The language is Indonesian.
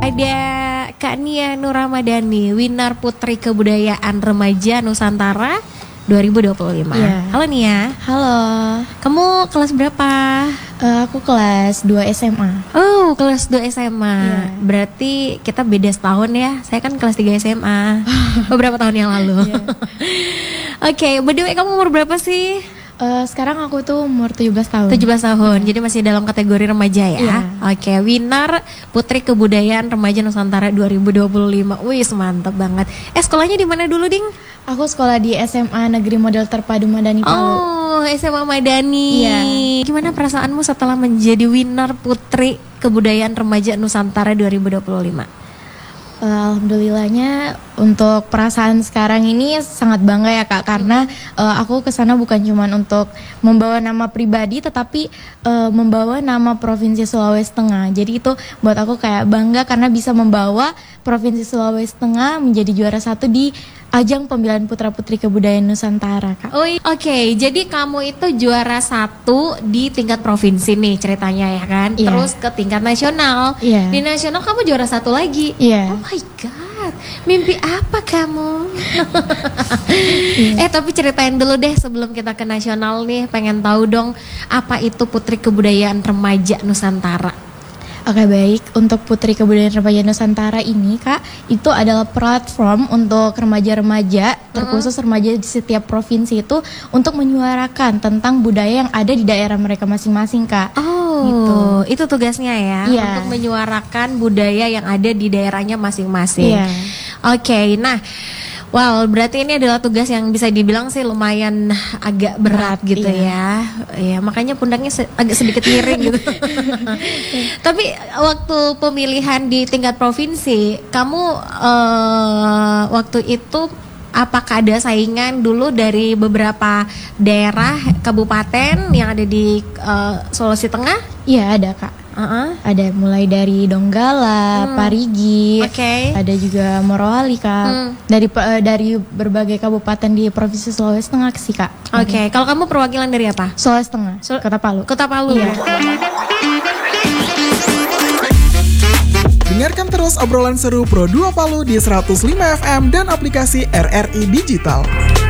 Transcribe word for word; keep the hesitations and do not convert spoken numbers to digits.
ada Kak Nia Nur Ramadhani, Winner Putri Kebudayaan Remaja Nusantara dua ribu dua puluh lima. Yeah. Halo Nia. Halo. Kamu kelas berapa? Uh, aku kelas dua S M A. Oh, kelas dua S M A. Yeah. Berarti kita beda setahun ya. Saya kan kelas tiga S M A. Beberapa tahun yang lalu. Yeah. Oke, okay, by the way kamu umur berapa sih? Uh, sekarang aku tuh umur tujuh belas tahun. tujuh belas tahun, jadi masih dalam kategori remaja ya. Yeah. Oke, Winner Putri Kebudayaan Remaja Nusantara dua ribu dua puluh lima. Wih, mantap banget. Eh, sekolahnya di mana dulu, Ding? Aku sekolah di S M A Negeri Model Terpadu Madani Palu. Oh, S M A Madani. Iya. Gimana perasaanmu setelah menjadi Winner Putri Kebudayaan Remaja Nusantara dua ribu dua puluh lima? Uh, Alhamdulillahnya untuk perasaan sekarang ini sangat bangga ya Kak, karena uh, aku kesana bukan cuma untuk membawa nama pribadi tetapi uh, membawa nama Provinsi Sulawesi Tengah. Jadi itu buat aku kayak bangga karena bisa membawa Provinsi Sulawesi Tengah menjadi juara satu di ajang pemilihan Putra Putri Kebudayaan Nusantara Kak. Oh, oke, okay. Jadi kamu itu juara satu di tingkat provinsi nih ceritanya ya kan? Yeah. Terus ke tingkat nasional. Yeah. Di nasional kamu juara satu lagi. Yeah. Oh my god, mimpi apa kamu? Yeah. Eh tapi ceritain dulu deh sebelum kita ke nasional nih, pengen tahu dong apa itu Putri Kebudayaan Remaja Nusantara. Oke baik, untuk Putri Kebudayaan Remaja Nusantara ini Kak, itu adalah platform untuk remaja-remaja, terkhusus remaja di setiap provinsi itu untuk menyuarakan tentang budaya yang ada di daerah mereka masing-masing Kak. Oh, gitu. Itu tugasnya ya, yeah. Untuk menyuarakan budaya yang ada di daerahnya masing-masing. Yeah. Oke, okay, nah wow, berarti ini adalah tugas yang bisa dibilang sih lumayan agak berat, berat gitu iya. ya. Ya, makanya pundaknya se- agak sedikit miring gitu. Tapi waktu pemilihan di tingkat provinsi, kamu uh, waktu itu apakah ada saingan dulu dari beberapa daerah kabupaten yang ada di uh, Sulawesi Tengah? Iya, ada Kak. Uh-uh. Ada mulai dari Donggala, hmm. Parigi, okay. ada juga Morowali Kak. Hmm. Dari uh, dari berbagai kabupaten di Provinsi Sulawesi Tengah sih Kak. Oke, okay. Kalau kamu perwakilan dari apa? Sulawesi Tengah, Sul- Kota Palu. Kota Palu. Iya. Dengarkan terus obrolan seru Pro dua Palu di seratus lima F M dan aplikasi R R I Digital.